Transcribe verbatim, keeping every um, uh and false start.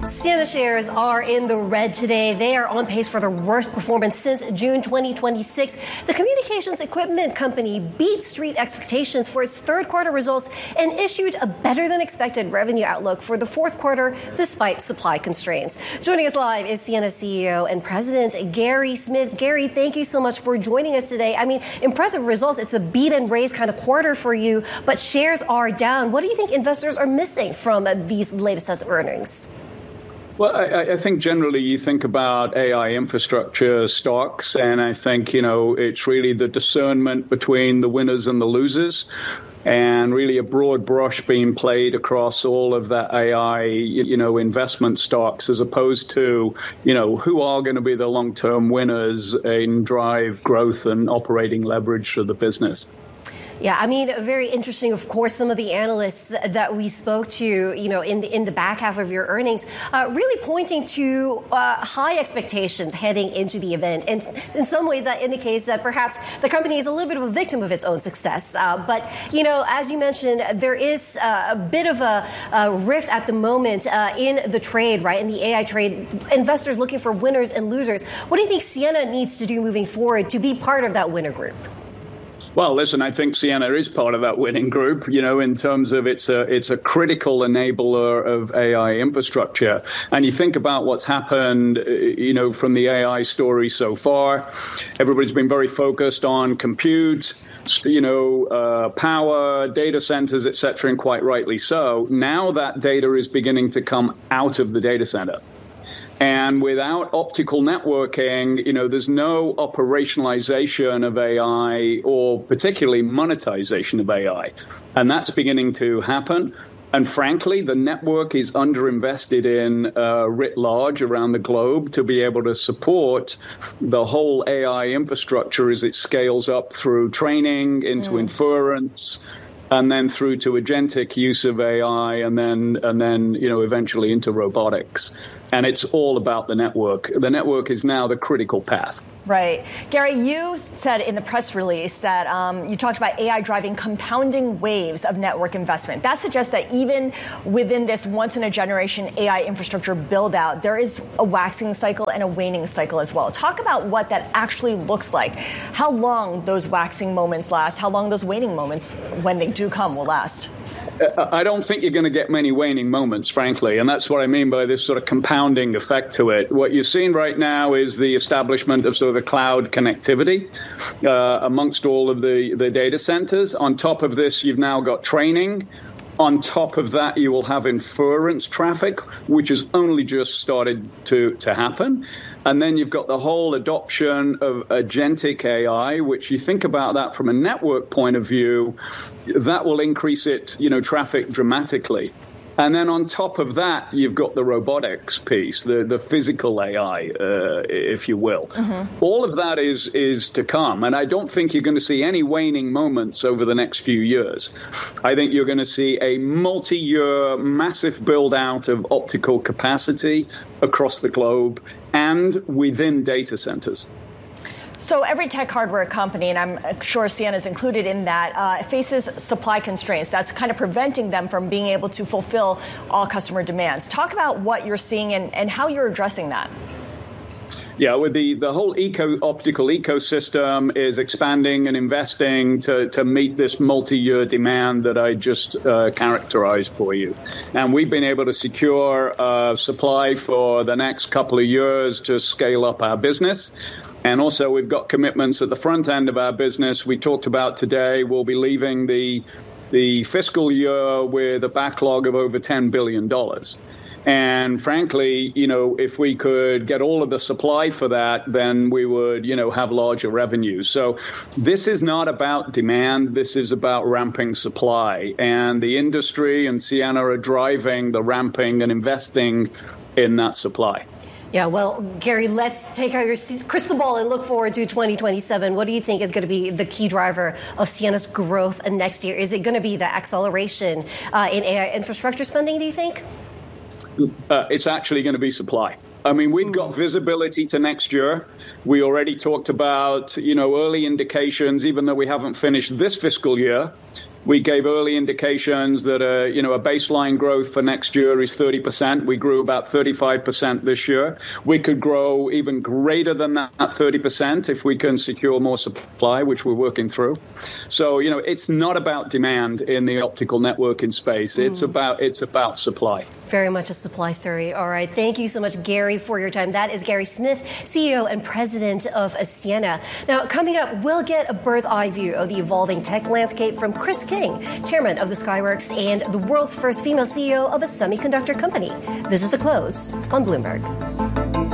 Ciena shares are in the red today. They are on pace for their worst performance since June twenty twenty-six. The communications equipment company beat street expectations for its third quarter results and issued a better than expected revenue outlook for the fourth quarter despite supply constraints. Joining us live is Ciena C E O and President Gary Smith. Gary, thank you so much for joining us today. I mean, impressive results. It's a beat and raise kind of quarter for you, but shares are down. What do you think investors are missing from these latest sets of earnings? Well, I, I think generally you think about A I infrastructure stocks, and I think, you know, it's really the discernment between the winners and the losers, and really a broad brush being played across all of that A I, you know, investment stocks, as opposed to, you know, who are going to be the long-term winners and drive growth and operating leverage for the business. Yeah, I mean, very interesting, of course, some of the analysts that we spoke to, you know, in the, in the back half of your earnings, uh, really pointing to uh, high expectations heading into the event. And in some ways, that indicates that perhaps the company is a little bit of a victim of its own success. Uh, but, you know, as you mentioned, there is uh, a bit of a, a rift at the moment uh, in the trade, right, in the A I trade, investors looking for winners and losers. What do you think Ciena needs to do moving forward to be part of that winner group? Well, listen, I think Ciena is part of that winning group, you know, in terms of it's a it's a critical enabler of A I infrastructure. And you think about what's happened, you know, from the A I story so far. Everybody's been very focused on compute, you know, uh, power, data centers, et cetera, and quite rightly so. Now that data is beginning to come out of the data center. And without optical networking, you know, there's no operationalization of A I or particularly monetization of A I. And that's beginning to happen. And frankly, the network is underinvested in uh, writ large around the globe to be able to support the whole A I infrastructure as it scales up through training into mm. inference, and then through to agentic use of A I, and then and then you know eventually into robotics. And it's all about the network. The network is now the critical path. Right. Gary, you said in the press release that um, you talked about A I driving compounding waves of network investment. That suggests that even within this once-in-a-generation A I infrastructure build-out, there is a waxing cycle and a waning cycle as well. Talk about what that actually looks like, how long those waxing moments last, how long those waning moments, when they do come, will last. I don't think you're going to get many waning moments, frankly, and that's what I mean by this sort of compounding effect to it. What you're seeing right now is the establishment of sort of the cloud connectivity uh, amongst all of the, the data centers. On top of this, you've now got training. On top of that, you will have inference traffic, which has only just started to, to happen. And then you've got the whole adoption of agentic A I, which you think about that from a network point of view, that will increase it, you know, traffic dramatically. And then on top of that, you've got the robotics piece, the, the physical A I, uh, if you will. Mm-hmm. All of that is is to come. And I don't think you're going to see any waning moments over the next few years. I think you're going to see a multi-year massive build-out of optical capacity across the globe and within data centers. So every tech hardware company, and I'm sure Ciena is included in that, uh, faces supply constraints. That's kind of preventing them from being able to fulfill all customer demands. Talk about what you're seeing and, and how you're addressing that. Yeah, with the, the whole eco optical ecosystem is expanding and investing to, to meet this multi-year demand that I just uh, characterized for you. And we've been able to secure uh, supply for the next couple of years to scale up our business. And also, we've got commitments at the front end of our business. We talked about today, we'll be leaving the, the fiscal year with a backlog of over ten billion dollars. And frankly, you know, if we could get all of the supply for that, then we would, you know, have larger revenues. So this is not about demand. This is about ramping supply. And the industry and Ciena are driving the ramping and investing in that supply. Yeah, well, Gary, let's take out your crystal ball and look forward to twenty twenty-seven. What do you think is going to be the key driver of Ciena's growth next year? Is it going to be the acceleration uh, in A I infrastructure spending, do you think? Uh, it's actually going to be supply. I mean, we've got visibility to next year. We already talked about, you know, early indications, even though we haven't finished this fiscal year, We gave early indications that, uh, you know, a baseline growth for next year is thirty percent. We grew about thirty-five percent this year. We could grow even greater than that, thirty percent, if we can secure more supply, which we're working through. So, you know, it's not about demand in the optical networking space. It's mm. about it's about supply. Very much a supply story. All right. Thank you so much, Gary, for your time. That is Gary Smith, C E O and president of Ciena. Now, coming up, we'll get a bird's eye view of the evolving tech landscape from Chris King, chairman of the Skyworks and the world's first female C E O of a semiconductor company. This is The Close on Bloomberg.